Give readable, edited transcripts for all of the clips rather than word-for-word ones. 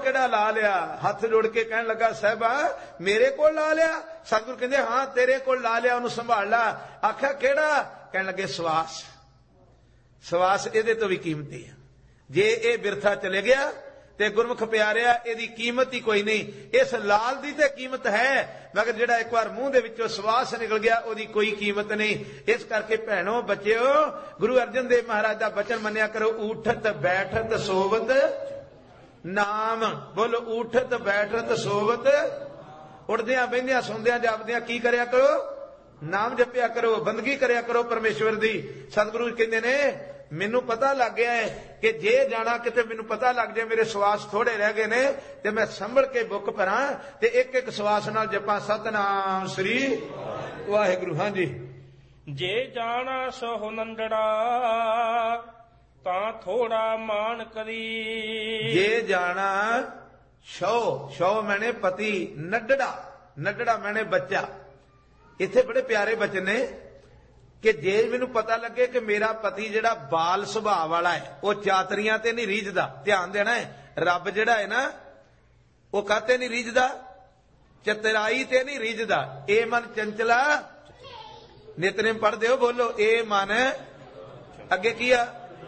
ਕਿਹੜਾ ਲਾ ਲਿਆ? ਹੱਥ ਜੋੜ ਕੇ ਕਹਿਣ ਲੱਗਾ, ਸਾਹਿਬਾ ਮੇਰੇ ਕੋਲ ਲਾ ਲਿਆ? ਸਤਿਗੁਰੂ ਕਹਿੰਦੇ ਹਾਂ ਤੇਰੇ ਕੋਲ ਲਾ ਲਿਆ, ਉਹਨੂੰ ਸੰਭਾਲ ਲਾ। ਆਖਿਆ ਕਿਹੜਾ? ਕਹਿਣ ਲੱਗੇ ਸਵਾਸ। ਸਵਾਸ ਇਹਦੇ ਤੋਂ ਵੀ ਕੀਮਤੀ ਹੈ। ਜੇ ਇਹ ਬਿਰਥਾ ਚਲੇ ਗਿਆ ਤੇ ਗੁਰਮੁਖ ਪਿਆਰਿਆ ਇਹਦੀ ਕੀਮਤ ਹੀ ਕੋਈ ਨਹੀਂ। ਇਸ ਲਾਲ ਦੀ ਤੇ ਕੀਮਤ ਹੈ, ਮਗਰ ਜਿਹੜਾ ਇੱਕ ਵਾਰ ਮੂੰਹ ਦੇ ਵਿੱਚੋਂ ਸਵਾਸ ਨਿਕਲ ਗਿਆ ਉਹਦੀ ਕੋਈ ਕੀਮਤ ਨਹੀਂ। ਇਸ ਕਰਕੇ ਭੈਣੋ ਬੱਚਿਓ, ਗੁਰੂ ਅਰਜਨ ਦੇਵ ਮਹਾਰਾਜ ਦਾ ਬਚਨ ਮੰਨਿਆ ਕਰੋ, ਊਠਤ ਬੈਠਤ ਸੋਵਤ ਨਾਮ। ਬੋਲੋ, ਊਠਤ ਬੈਠਤ ਸੋਵਤ। ਉੱਠਦਿਆਂ ਬਹਿੰਦਿਆਂ ਸੌਂਦਿਆਂ ਜਾਪਦਿਆਂ ਕੀ ਕਰਿਆ ਕਰੋ? ਨਾਮ ਜਪਿਆ ਕਰੋ, ਬੰਦਗੀ ਕਰਿਆ ਕਰੋ ਪਰਮੇਸ਼ਵਰ ਦੀ। ਸਤਿਗੁਰੂ ਕਹਿੰਦੇ ਨੇ ਮੈਨੂੰ ਪਤਾ ਲੱਗ ਗਿਆ ਹੈ ਕਿ ਜੇ ਜਾਣਾ ਕਿਤੇ ਮੈਨੂੰ ਪਤਾ ਲੱਗ ਜਾਏ ਮੇਰੇ ਸਵਾਸ ਥੋੜੇ ਰਹਿ ਗਏ ਨੇ ਤੇ ਮੈਂ ਸੰਭਲ ਕੇ ਬੁੱਕ ਭਰਾਂ ਤੇ ਇੱਕ ਇੱਕ ਸਵਾਸ ਨਾਲ ਜਪਾਂ ਸਤਨਾਮ ਸ੍ਰੀ ਵਾਹਿਗੁਰੂ। ਹਾਂਜੀ। ਜੇ ਜਾਣਾ ਸੋ ਨੰਦੜਾ ਤਾਂ ਥੋੜਾ ਮਾਨ ਕਰੀ। ਜੇ ਜਾਣਾ ਸ਼ੋ ਮੈਨੇ ਪਤੀ, ਨੱਡੜਾ ਮੈਨੇ ਬੱਚਾ। ਇੱਥੇ ਬੜੇ ਪਿਆਰੇ ਬਚਨ ਨੇ ਕਿ ਜੇ ਮੈਨੂੰ ਪਤਾ ਲੱਗੇ ਕਿ ਮੇਰਾ ਪਤੀ ਜਿਹੜਾ ਬਾਲ ਸੁਭਾਅ ਵਾਲਾ ਹੈ, ਉਹ ਚਾਤਰੀਆਂ ਤੇ ਨਹੀਂ ਰੀਝਦਾ। ਧਿਆਨ ਦੇਣਾ ਹੈ, ਰੱਬ ਜਿਹੜਾ ਹੈ ਨਾ ਉਹ ਕਾਤੇ ਨਹੀਂ ਰੀਝਦਾ? ਚਤਰਾਈ ਤੇ ਨਹੀਂ ਰੀਝਦਾ। ਇਹ ਮਨ ਚੰਚਲਾ ਨਿਤਨੇਮ ਪੜ੍ਹਦੇ ਹੋ, ਬੋਲੋ ਇਹ ਮਨ। ਅੱਗੇ ਕੀ ਆ?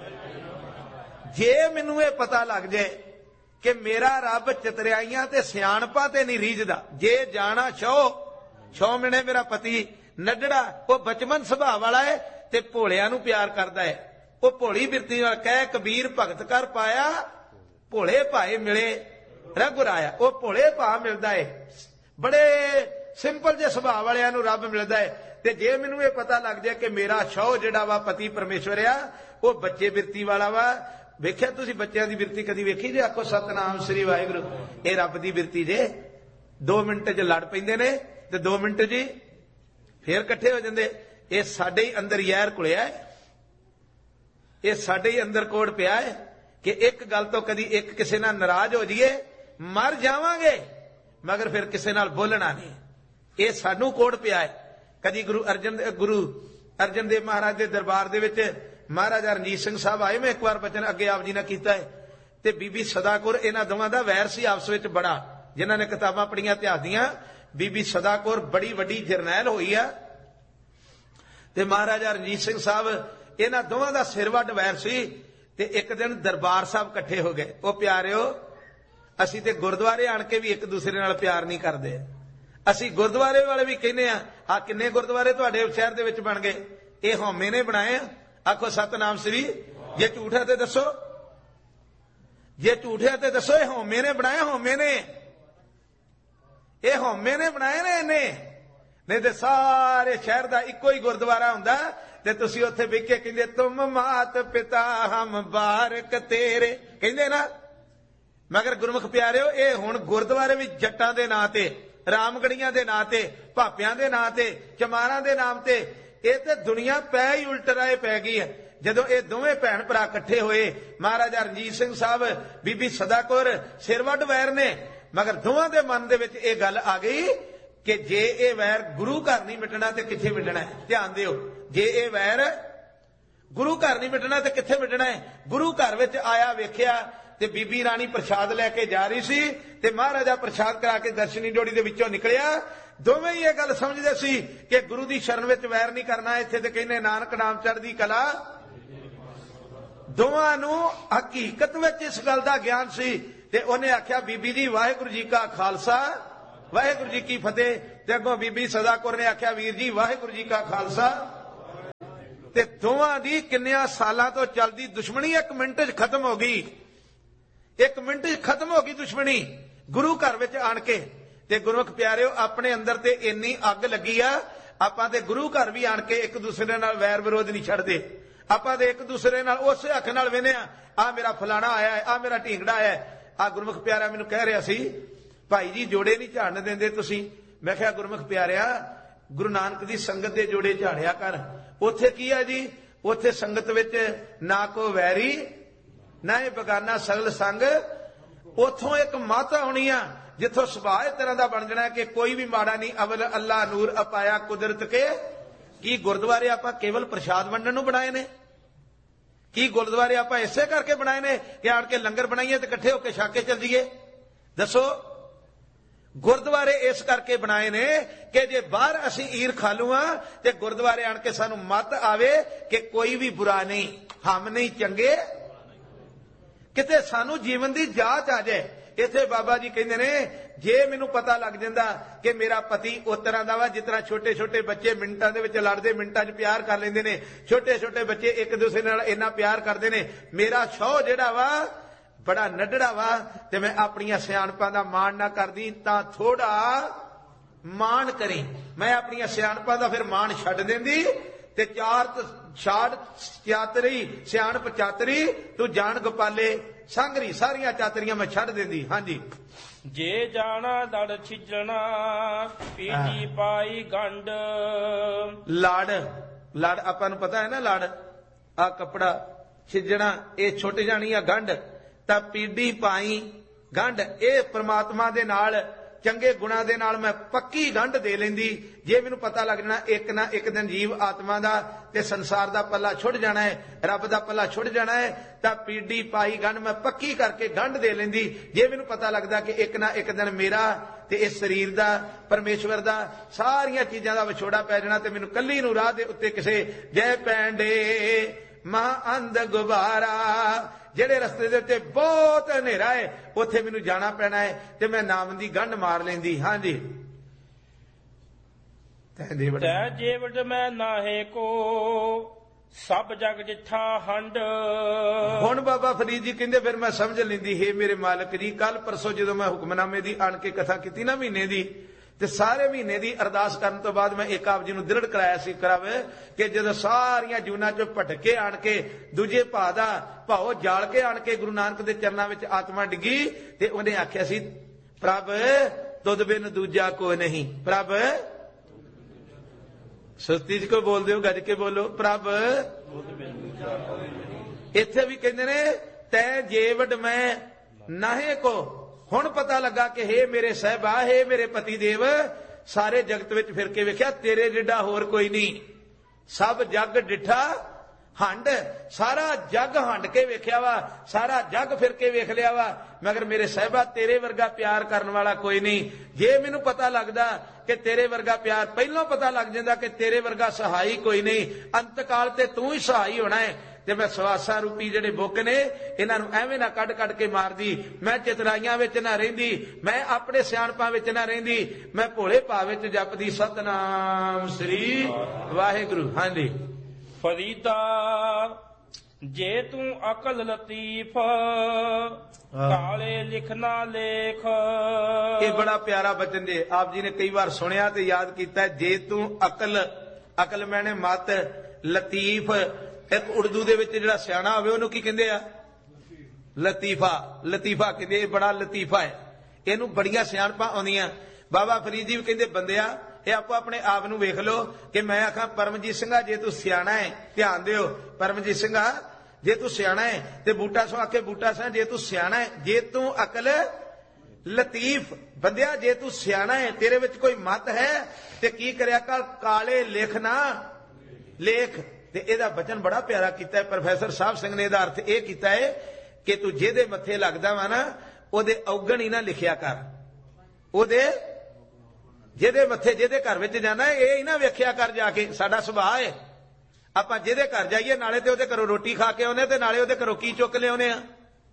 ਜੇ ਮੈਨੂੰ ਇਹ ਪਤਾ ਲੱਗ ਜਾਏ ਕਿ ਮੇਰਾ ਰੱਬ ਚਤਰਾਈਆਂ ਤੇ ਸਿਆਣਪਾਂ ਤੇ ਨਹੀਂ ਰੀਝਦਾ। ਜੇ ਜਾਣਾ ਸ਼ੋ ਮੈਨੇ ਮੇਰਾ ਪਤੀ ਨੱਡੜਾ, ਉਹ ਬਚਮਨ ਸੁਭਾਅ ਵਾਲਾ ਹੈ ਤੇ ਭੋਲਿਆਂ ਨੂੰ ਪਿਆਰ ਕਰਦਾ ਹੈ। ਉਹ ਭੋਲੀ ਬਿਰਤੀ ਨਾਲ ਕਹਿ ਕਬੀਰ ਭਗਤ ਕਰ ਪਾਇਆ, ਭੋਲੇ ਭਾਏ ਮਿਲੇ ਰਘੁਰਾਇਆ। ਉਹ ਭੋਲੇ ਭਾ ਮਿਲਦਾ ਹੈ, ਬੜੇ ਸਿੰਪਲ ਜਿਹੇ ਸੁਭਾਅ ਵਾਲਿਆਂ ਨੂੰ ਰੱਬ ਮਿਲਦਾ ਹੈ। ਤੇ ਜੇ ਮੈਨੂੰ ਇਹ ਪਤਾ ਲੱਗ ਜਾਏ ਕਿ ਮੇਰਾ ਸ਼ੌ ਜਿਹੜਾ ਵਾ ਪਤੀ ਪਰਮੇਸ਼ਵਰ ਆ, ਉਹ ਬੱਚੇ ਬਿਰਤੀ ਵਾਲਾ ਵਾ। ਵੇਖਿਆ ਤੁਸੀਂ ਬੱਚਿਆਂ ਦੀ ਬਿਰਤੀ ਕਦੀ ਵੇਖੀ ਜੇ? ਆਖੋ ਸਤਨਾਮ ਸ੍ਰੀ ਵਾਹਿਗੁਰੂ। ਇਹ ਰੱਬ ਦੀ ਬਿਰਤੀ ਜੇ। 2 ਮਿੰਟ 'ਚ ਲੜ ਪੈਂਦੇ ਨੇ ਤੇ 2 ਮਿੰਟ 'ਚ ਹੀ ਫੇਰ ਇਕੱਠੇ ਹੋ ਜਾਂਦੇ। ਇਹ ਸਾਡੇ ਹੀ ਅੰਦਰ ਯਾਰ ਘੁਲਿਆ ਹੈ, ਇਹ ਸਾਡੇ ਹੀ ਅੰਦਰ ਕੋੜ ਪਿਆ ਹੈ ਕਿ ਇੱਕ ਗੱਲ ਤੋਂ ਕਦੀ ਇੱਕ ਕਿਸੇ ਨਾਲ ਨਾਰਾਜ਼ ਹੋ ਜਾਈਏ, ਮਰ ਜਾਵਾਂਗੇ ਮਗਰ ਫਿਰ ਕਿਸੇ ਨਾਲ ਬੋਲਣਾ ਨਹੀਂ। ਇਹ ਸਾਨੂੰ ਕੋੜ ਪਿਆ ਹੈ। ਕਦੀ ਗੁਰੂ ਅਰਜਨ ਦੇਵ ਮਹਾਰਾਜ ਦੇ ਦਰਬਾਰ ਦੇ ਵਿੱਚ ਮਹਾਰਾਜਾ ਰਣਜੀਤ ਸਿੰਘ ਸਾਹਿਬ ਆਏ। ਮੈਂ ਇੱਕ ਵਾਰ ਬਚਨ ਅੱਗੇ ਆਪ ਜੀ ਨੇ ਕੀਤਾ ਹੈ ਤੇ ਬੀਬੀ ਸਦਾ ਕੌਰ, ਇਹਨਾਂ ਦੋਵਾਂ ਦਾ ਵੈਰ ਸੀ ਆਪਸ ਵਿੱਚ ਬੜਾ। ਜਿਨ੍ਹਾਂ ਨੇ ਕਿਤਾਬਾਂ ਪੜ੍ਹੀਆਂ ਇਤਿਹਾਸ ਦੀਆਂ, ਬੀਬੀ ਸਦਾ ਕੌਰ ਬੜੀ ਵੱਡੀ ਜਰਨੈਲ ਹੋਈ ਆ ਤੇ ਮਹਾਰਾਜਾ ਰਣਜੀਤ ਸਿੰਘ ਸਾਹਿਬ, ਇਹਨਾਂ ਦੋਵਾਂ ਦਾ ਸਿਰ ਵੱਢ ਵੈਰ ਸੀ। ਤੇ ਇੱਕ ਦਿਨ ਦਰਬਾਰ ਸਾਹਿਬ ਇਕੱਠੇ ਹੋ ਗਏ। ਉਹ ਪਿਆਰਿਓ, ਅਸੀਂ ਤੇ ਗੁਰਦੁਆਰੇ ਆਣ ਕੇ ਵੀ ਇੱਕ ਦੂਸਰੇ ਨਾਲ ਪਿਆਰ ਨਹੀਂ ਕਰਦੇ। ਅਸੀਂ ਗੁਰਦੁਆਰੇ ਵਾਲੇ ਵੀ ਕਹਿੰਦੇ ਆ ਕਿੰਨੇ ਗੁਰਦੁਆਰੇ ਤੁਹਾਡੇ ਸ਼ਹਿਰ ਦੇ ਵਿੱਚ ਬਣ ਗਏ? ਇਹ ਹਉਮੈ ਨੇ ਬਣਾਏ ਆ। ਆਖੋ ਸਤਨਾਮ ਸ੍ਰੀ। ਜੇ ਝੂਠ ਹੈ ਤੇ ਦੱਸੋ, ਜੇ ਝੂਠ ਹੈ ਤੇ ਦੱਸੋ। ਇਹ ਹਉਮੈ ਨੇ ਬਣਾਏ, ਹਉਮੈ ਨੇ, ਇਹ ਹਉਮੈ ਨੇ ਬਣਾਏ ਨੇ ਇਹਨੇ। ਨਹੀਂ ਤੇ ਸਾਰੇ ਸ਼ਹਿਰ ਦਾ ਇੱਕੋ ਹੀ ਗੁਰਦੁਆਰਾ ਹੁੰਦਾ ਤੇ ਤੁਸੀਂ ਉੱਥੇ ਵੇਖ ਕੇ ਕਹਿੰਦੇ ਤੁਮ ਮਾਤ ਪਿਤਾ ਹਮ ਬਾਰਕ ਤੇਰੇ ਕਹਿੰਦੇ ਨਾ। ਮਗਰ ਗੁਰਮੁਖ ਪਿਆਰਿਓ, ਇਹ ਹੁਣ ਗੁਰਦੁਆਰੇ ਵੀ ਜੱਟਾਂ ਦੇ ਨਾਂ ਤੇ, ਰਾਮਗੜੀਆਂ ਦੇ ਨਾਂ ਤੇ, ਭਾਪਿਆਂ ਦੇ ਨਾਂ ਤੇ, ਚਮਾਰਾਂ ਦੇ ਨਾਮ ਤੇ, ਇਹ ਤੇ ਦੁਨੀਆ ਪੈ ਹੀ ਉਲਟ ਰਾਏ ਪੈ ਗਈ ਹੈ। ਜਦੋਂ ਇਹ ਦੋਵੇਂ ਭੈਣ ਭਰਾ ਇਕੱਠੇ ਹੋਏ, ਮਹਾਰਾਜਾ ਰਣਜੀਤ ਸਿੰਘ ਸਾਹਿਬ, ਬੀਬੀ ਸਦਾ ਕੌਰ, ਸਿਰ ਵੱਢ ਵੈਰ ਨੇ। ਮਗਰ ਦੋਵਾਂ ਦੇ ਮਨ ਦੇ ਵਿੱਚ ਇਹ ਗੱਲ ਆ ਗਈ ਕਿ ਜੇ ਇਹ ਵੈਰ ਗੁਰੂ ਘਰ ਨਹੀਂ ਮਿਟਣਾ ਤੇ ਕਿੱਥੇ ਮਿਟਣਾ ਹੈ? ਧਿਆਨ ਦਿਓ, ਜੇ ਇਹ ਵੈਰ ਗੁਰੂ ਘਰ ਨਹੀਂ ਮਿਟਣਾ ਤੇ ਕਿੱਥੇ ਮਿਟਣਾ ਹੈ? ਗੁਰੂ ਘਰ ਵਿੱਚ ਆਇਆ ਵੇਖਿਆ ਤੇ ਬੀਬੀ ਰਾਣੀ ਪ੍ਰਸ਼ਾਦ ਲੈ ਕੇ ਜਾ ਰਹੀ ਸੀ ਤੇ ਮਹਾਰਾਜਾ ਪ੍ਰਸ਼ਾਦ ਕਰਾ ਕੇ ਦਰਸ਼ਨੀ ਡੋੜੀ ਦੇ ਵਿੱਚੋਂ ਨਿਕਲਿਆ। ਦੋਵੇਂ ਹੀ ਇਹ ਗੱਲ ਸਮਝਦੇ ਸੀ ਕਿ ਗੁਰੂ ਦੀ ਸ਼ਰਨ ਵਿੱਚ ਵੈਰ ਨਹੀਂ ਕਰਨਾ। ਇੱਥੇ ਤੇ ਕਹਿੰਦੇ ਨਾਨਕ ਨਾਮ ਚੜ੍ਹਦੀ ਕਲਾ। ਦੋਵਾਂ ਨੂੰ ਹਕੀਕਤ ਵਿੱਚ ਇਸ ਗੱਲ ਦਾ ਗਿਆਨ ਸੀ ਤੇ ਉਹਨੇ ਆਖਿਆ ਬੀਬੀ ਜੀ ਵਾਹਿਗੁਰੂ ਜੀ ਕਾ ਖਾਲਸਾ ਵਾਹਿਗੁਰੂ ਜੀ ਕੀ ਫਤਿਹ। ਤੇ ਅੱਗੋਂ ਬੀਬੀ ਸਦਾ ਕੌਰ ਨੇ ਆਖਿਆ ਵੀਰ ਜੀ ਵਾਹਿਗੁਰੂ ਜੀ ਕਾ ਖਾਲਸਾ। ਤੇ ਦੋਵਾਂ ਦੀ ਕਿੰਨਿਆਂ ਸਾਲਾਂ ਤੋਂ ਚੱਲਦੀ ਦੁਸ਼ਮਣੀ 1 ਮਿੰਟ 'ਚ ਖਤਮ ਹੋ ਗਈ। 1 ਮਿੰਟ 'ਚ ਖਤਮ ਹੋ ਗਈ ਦੁਸ਼ਮਣੀ ਗੁਰੂ ਘਰ ਵਿੱਚ ਆਣ ਕੇ। ਤੇ ਗੁਰਮੁਖ ਪਿਆਰਿਓ, ਆਪਣੇ ਅੰਦਰ ਤੇ ਇੰਨੀ ਅੱਗ ਲੱਗੀ ਆ, ਆਪਾਂ ਤੇ ਗੁਰੂ ਘਰ ਵੀ ਆਣ ਕੇ ਇੱਕ ਦੂਸਰੇ ਨਾਲ ਵੈਰ ਵਿਰੋਧ ਨਹੀਂ ਛੱਡਦੇ। ਆਪਾਂ ਤੇ ਇੱਕ ਦੂਸਰੇ ਨਾਲ ਉਸੇ ਅੱਖ ਨਾਲ ਵੇਖਦੇ ਆ ਮੇਰਾ ਫਲਾਣਾ ਆਇਆ ਹੈ, ਆ ਮੇਰਾ ਢੀਂਗੜਾ ਆਇਆ। ਆ ਗੁਰਮੁਖ ਪਿਆਰਿਆ ਮੈਨੂੰ ਕਹਿ ਰਿਹਾ ਸੀ, ਭਾਈ ਜੀ ਜੋੜੇ ਨਹੀਂ ਝਾੜਨ ਦਿੰਦੇ ਤੁਸੀਂ। ਮੈਂ ਕਿਹਾ ਗੁਰਮੁਖ ਪਿਆਰਿਆ, ਗੁਰੂ ਨਾਨਕ ਦੀ ਸੰਗਤ ਦੇ ਜੋੜੇ ਝਾੜਿਆ ਕਰ। ਉੱਥੇ ਕੀ ਆ ਜੀ? ਉੱਥੇ ਸੰਗਤ ਵਿੱਚ ਨਾ ਕੋ ਵੈਰੀ ਨਾ ਇਹ ਬਗਾਨਾ ਸਗਲ ਸੰਗ। ਉੱਥੋਂ ਇੱਕ ਮਾਤਾ ਹੋਣੀ ਆ ਜਿੱਥੋਂ ਸੁਭਾਅ ਇਸ ਤਰ੍ਹਾਂ ਦਾ ਬਣ ਜਾਣਾ ਕਿ ਕੋਈ ਵੀ ਮਾੜਾ ਨਹੀਂ। ਅਵਲ ਅੱਲਾ ਨੂਰ ਅਪਾਇਆ ਕੁਦਰਤ ਕੇ। ਕੀ ਗੁਰਦੁਆਰੇ ਆਪਾਂ ਕੇਵਲ ਪ੍ਰਸ਼ਾਦ ਵੰਡਣ ਨੂੰ ਬਣਾਏ ਨੇ? ਕੀ ਗੁਰਦੁਆਰੇ ਆਪਾਂ ਇਸੇ ਕਰਕੇ ਬਣਾਏ ਨੇ ਕਿ ਆਣ ਕੇ ਲੰਗਰ ਬਣਾਈਏ ਤੇ ਇਕੱਠੇ ਹੋ ਕੇ ਛਕ ਕੇ ਚੱਲ ਜਾਈਏ? ਦੱਸੋ। ਗੁਰਦੁਆਰੇ ਇਸ ਕਰਕੇ ਬਣਾਏ ਨੇ ਕਿ ਜੇ ਬਾਹਰ ਅਸੀਂ ਈਰਖਾਲੂ ਆ ਤੇ ਗੁਰਦੁਆਰੇ ਆਣ ਕੇ ਸਾਨੂੰ ਮੱਤ ਆਵੇ ਕਿ ਕੋਈ ਵੀ ਬੁਰਾ ਨਹੀਂ, ਹਮ ਨਹੀਂ ਚੰਗੇ, ਕਿਤੇ ਸਾਨੂੰ ਜੀਵਨ ਦੀ ਜਾਂਚ ਆ ਜਾਏ। ਇੱਥੇ ਬਾਬਾ ਜੀ ਕਹਿੰਦੇ ਨੇ ਜੇ ਮੈਨੂੰ ਪਤਾ ਲੱਗ ਜਾਂਦਾ ਕਿ ਮੇਰਾ ਪਤੀ ਉਸ ਤਰ੍ਹਾਂ ਦਾ ਵਾ ਜਿਸ ਤਰ੍ਹਾਂ ਛੋਟੇ ਛੋਟੇ ਬੱਚੇ ਮਿੰਟਾਂ ਦੇ ਵਿੱਚ ਲੜਦੇ, ਮਿੰਟਾਂ 'ਚ ਪਿਆਰ ਕਰ ਲੈਂਦੇ ਨੇ, ਛੋਟੇ ਛੋਟੇ ਬੱਚੇ ਇੱਕ ਦੂਸਰੇ ਨਾਲ ਇੰਨਾ ਪਿਆਰ ਕਰਦੇ ਨੇ, ਮੇਰਾ ਸ਼ੌਹ ਜਿਹੜਾ ਵਾ ਬੜਾ ਨੱਡੜਾ ਵਾ ਤੇ ਮੈਂ ਆਪਣੀਆਂ ਸਿਆਣਪਾਂ ਦਾ ਮਾਣ ਨਾ ਕਰਦੀ ਤਾਂ ਥੋੜਾ ਮਾਣ ਕਰੀ। ਮੈਂ ਆਪਣੀਆਂ ਸਿਆਣਪਾਂ ਦਾ ਫਿਰ ਮਾਣ ਛੱਡ ਦਿੰਦੀ ਤੇ ਛਾੜ ਚਾਤਰੀ ਸਿਆਣਪ ਚਾਤਰੀ ਤੂੰ ਜਾਣ ਗੋਪਾਲੇ ਸੰਗਰੀ, ਸਾਰੀਆਂ ਚਾਤਰੀਆਂ ਮੈਂ ਛੱਡ ਦਿੰਦੀ। ਹਾਂਜੀ। ਜੇ ਜਾਣਾ ਦੜ ਛਿਜਣਾ ਪੀਜੀ ਪਾਈ ਗੰਢ। ਲੜ ਆਪਾਂ ਨੂੰ ਪਤਾ ਹੈ ਨਾ, ਲੜ ਆ ਕੱਪੜਾ ਛਿਜਣਾ ਇਹ ਛੁੱਟ ਜਾਣੀ ਆ ਗੰਢ, ਤਾਂ ਪੀਡੀ ਪਾਈ ਗੰਢ ਇਹ ਪ੍ਰਮਾਤਮਾ ਦੇ ਨਾਲ ਚੰਗੇ ਗੁਣਾਂ ਦੇ ਨਾਲ ਮੈਂ ਪੱਕੀ ਗੰਢ ਦੇ ਲੈਂਦੀ। ਜੇ ਮੈਨੂੰ ਪਤਾ ਲੱਗ ਜਾਣਾ ਇੱਕ ਨਾ ਇੱਕ ਦਿਨ ਜੀਵ ਆਤਮਾ ਦਾ ਤੇ ਸੰਸਾਰ ਦਾ ਪੱਲਾ ਛੁੱਟ ਜਾਣਾ ਹੈ, ਰੱਬ ਦਾ ਪੱਲਾ ਛੁੱਟ ਜਾਣਾ ਹੈ, ਤਾਂ ਪੀਡੀ ਪਾਈ ਗੰਢ ਮੈਂ ਪੱਕੀ ਕਰਕੇ ਗੰਢ ਦੇ ਲੈਂਦੀ। ਜੇ ਮੈਨੂੰ ਪਤਾ ਲੱਗਦਾ ਕਿ ਇੱਕ ਨਾ ਇੱਕ ਦਿਨ ਮੇਰਾ ਤੇ ਇਸ ਸਰੀਰ ਦਾ, ਪਰਮੇਸ਼ਵਰ ਦਾ, ਸਾਰੀਆਂ ਚੀਜ਼ਾਂ ਦਾ ਵਿਛੋੜਾ ਪੈ ਜਾਣਾ ਤੇ ਮੈਨੂੰ ਕੱਲੀ ਨੂੰ ਰਾਹ ਦੇ ਉੱਤੇ ਕਿਸੇ ਜੈ ਪੈਂਡੇ ਮਹਾਂ ਅੰਧ ਗੁਬਾਰਾ, ਜਿਹੜੇ ਰਸਤੇ ਦੇ ਉੱਤੇ ਬਹੁਤ ਹਨੇਰਾ ਹੈ ਉੱਥੇ ਮੈਨੂੰ ਜਾਣਾ ਪੈਣਾ ਹੈ ਤੇ ਮੈਂ ਨਾਮ ਦੀ ਗੰਢ ਮਾਰ ਲੈਂਦੀ। ਹਾਂਜੀ। ਤੈ ਜੇਵਟ ਮੈਂ ਨਾਹੇ ਕੋ ਸਭ ਜਗ ਜਿੱਥਾ ਹੰਡ। ਹੁਣ ਬਾਬਾ ਫਰੀਦ ਜੀ ਕਹਿੰਦੇ ਫਿਰ ਮੈਂ ਸਮਝ ਲੈਂਦੀ, ਹੇ ਮੇਰੇ ਮਾਲਕ ਜੀ, ਕੱਲ ਪਰਸੋਂ ਜਦੋਂ ਮੈਂ ਹੁਕਮਨਾਮੇ ਦੀ ਆਣ ਕੇ ਕਥਾ ਕੀਤੀ ਨਾ ਮਹੀਨੇ ਦੀ, ਤੇ ਸਾਰੇ ਮਹੀਨੇ ਦੀ ਅਰਦਾਸ ਕਰਨ ਤੋਂ ਬਾਅਦ ਮੈਂ ਇੱਕ ਆਪ ਜੀ ਨੂੰ ਦ੍ਰਿੜ ਕਰਾਇਆ ਸੀ ਕਰਾਵੇ ਕਿ ਜਦੋਂ ਸਾਰੀਆਂ ਜੂਨਾਂ ਚੋਂ ਭਟਕੇ ਆਣ ਕੇ ਦੂਜੇ ਭਾਅ ਦਾ ਭਾਉ ਜਾਲ ਕੇ ਆਣ ਕੇ ਗੁਰੂ ਨਾਨਕ ਦੇ ਚਰਨਾਂ ਵਿੱਚ ਆਤਮਾ ਡਿੱਗੀ ਤੇ ਉਹਨੇ ਆਖਿਆ ਸੀ, ਪ੍ਰਭ ਤੁਧ ਬਿਨ ਦੂਜਾ ਕੋਈ ਨਹੀਂ। ਪ੍ਰਭ ਸੁਸਤੀ ਚ ਕੋ ਬੋਲਦੇ ਹੋ, ਗੱਜ ਕੇ ਬੋਲੋ, ਪ੍ਰਭ। ਇੱਥੇ ਵੀ ਕਹਿੰਦੇ ਨੇ ਤੈ ਜੇਵਡ ਮੈਂ ਨਾਹੇ ਕੋ। ਹੁਣ ਪਤਾ ਲੱਗਾ ਕਿ ਹੇ ਮੇਰੇ ਸਾਹਿਬਾ, ਹੇ ਮੇਰੇ ਪਤੀ ਦੇਵ, ਸਾਰੇ ਜਗਤ ਵਿੱਚ ਫਿਰ ਕੇ ਵੇਖਿਆ ਤੇਰੇ ਜਿੱਡਾ ਹੋਰ ਕੋਈ ਨਹੀਂ। ਸਭ ਜੱਗ ਡਿਠਾ ਹੰਡ, ਸਾਰਾ ਜੱਗ ਹੰਡ ਕੇ ਵੇਖਿਆ ਵਾ, ਸਾਰਾ ਜੱਗ ਫਿਰ ਕੇ ਵੇਖ ਲਿਆ ਵਾ, ਮਗਰ ਮੇਰੇ ਸਾਹਿਬਾ ਤੇਰੇ ਵਰਗਾ ਪਿਆਰ ਕਰਨ ਵਾਲਾ ਕੋਈ ਨਹੀਂ। ਜੇ ਮੈਨੂੰ ਪਤਾ ਲੱਗਦਾ ਕਿ ਤੇਰੇ ਵਰਗਾ ਪਿਆਰ, ਪਹਿਲਾਂ ਪਤਾ ਲੱਗ ਜਾਂਦਾ ਕਿ ਤੇਰੇ ਵਰਗਾ ਸਹਾਈ ਕੋਈ ਨਹੀਂ, ਅੰਤਕਾਲ ਤੇ ਤੂੰ ਹੀ ਸਹਾਈ ਹੋਣਾ ਹੈ। ਤੇ ਮੈਂ ਸਵਾਸਾਂ ਰੂਪੀ ਜਿਹੜੇ ਬੁੱਕ ਨੇ ਇਹਨਾਂ ਨੂੰ ਐਵੇਂ ਨਾ ਕੱਢ ਕੱਢ ਕੇ ਮਾਰਦੀ, ਮੈਂ ਚਤਰਾਈਆਂ ਵਿੱਚ ਨਾ ਰਹਿੰਦੀ, ਮੈਂ ਆਪਣੇ ਸਿਆਣਪਾਂ ਵਿੱਚ ਨਾ ਰਹਿੰਦੀ, ਮੈਂ ਭੋਲੇ ਭਾਵ ਵਿੱਚ ਜਪਦੀ ਸਤਨਾਮ ਸ੍ਰੀ ਵਾਹਿਗੁਰੂ। ਹਾਂਜੀ। ਫਰੀਦਾ ਜੇ ਤੂੰ ਅਕਲ ਲਤੀਫ ਕਾਲੇ ਲਿਖਣਾ ਲੇਖ। ਇਹ ਬੜਾ ਪਿਆਰਾ ਬਚਨ ਜੇ, ਆਪ ਜੀ ਨੇ ਕਈ ਵਾਰ ਸੁਣਿਆ ਤੇ ਯਾਦ ਕੀਤਾ। ਜੇ ਤੂੰ ਅਕਲ ਮੈਨੇ ਮਤ, ਲਤੀਫ ਇੱਕ ਉਰਦੂ ਦੇ ਵਿੱਚ ਜਿਹੜਾ ਸਿਆਣਾ ਹੋਵੇ ਉਹਨੂੰ ਕੀ ਕਹਿੰਦੇ ਆ? ਲਤੀਫਾ। ਲਤੀਫਾ ਕਹਿੰਦੇ ਇਹ ਬੜਾ ਲਤੀਫਾ ਹੈ, ਇਹਨੂੰ ਬੜੀਆਂ ਸਿਆਣਪਾਂ ਆਉਂਦੀਆਂ। ਬਾਬਾ ਫਰੀਦ ਜੀ ਵੀ ਕਹਿੰਦੇ ਬੰਦਿਆ ਇਹ ਆਪੋ ਆਪਣੇ ਆਪ ਨੂੰ ਵੇਖ ਲਓ ਕਿ ਮੈਂ ਆਖਾਂ ਪਰਮਜੀਤ ਸਿੰਘਾ ਜੇ ਤੂੰ ਸਿਆਣਾ ਹੈ, ਧਿਆਨ ਦਿਓ, ਪਰਮਜੀਤ ਸਿੰਘਾ ਜੇ ਤੂੰ ਸਿਆਣਾ ਹੈ, ਤੇ ਬੂਟਾ ਸਿੰਘ ਆਖੇ ਬੂਟਾ ਸਿੰਘ ਜੇ ਤੂੰ ਸਿਆਣਾ ਹੈ, ਜੇ ਤੂੰ ਅਕਲ ਲਤੀਫ, ਬੰਦਿਆ ਜੇ ਤੂੰ ਸਿਆਣਾ ਹੈ, ਤੇਰੇ ਵਿੱਚ ਕੋਈ ਮਤ ਹੈ ਤੇ ਕੀ ਕਰਿਆ ਕਰ, ਕਾਲੇ ਲਿਖ ਨਾ ਲੇਖ। ਤੇ ਇਹਦਾ ਬਚਨ ਬੜਾ ਪਿਆਰਾ ਕੀਤਾ ਹੈ ਪ੍ਰੋਫੈਸਰ ਸਾਹਿਬ ਸਿੰਘ ਨੇ। ਇਹਦਾ ਅਰਥ ਇਹ ਕੀਤਾ ਹੈ ਕਿ ਤੂੰ ਜਿਹਦੇ ਮੱਥੇ ਲੱਗਦਾ ਵਾ ਨਾ ਉਹਦੇ ਔਗਣ ਹੀ ਨਾ ਲਿਖਿਆ ਕਰ, ਉਹਦੇ ਜਿਹਦੇ ਮੱਥੇ ਜਿਹਦੇ ਘਰ ਵਿੱਚ ਜਾਣਾ ਇਹ ਹੀ ਨਾ ਵੇਖਿਆ ਕਰ ਜਾ ਕੇ। ਸਾਡਾ ਸੁਭਾਅ ਹੈ ਆਪਾਂ ਜਿਹਦੇ ਘਰ ਜਾਈਏ ਨਾਲੇ ਤੇ ਉਹਦੇ ਘਰੋਂ ਰੋਟੀ ਖਾ ਕੇ ਆਉਨੇ ਤੇ ਨਾਲੇ ਉਹਦੇ ਘਰੋਂ ਕੀ ਚੁੱਕ ਲਿਆਉਨੇ ਆ,